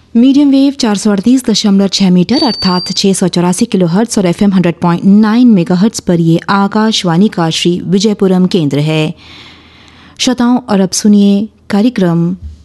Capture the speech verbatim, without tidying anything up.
Medium wave चार सौ अड़तीस दशमलव छः मीटर अर्थात छः सौ चौरासी किलो हर्ट्स और F am hundred point nine mega hertz पर ये आकाशवाणी का श्री विजयपुरम केंद्र है। श्रोताओं, और अब सुनिए कार्यक्रम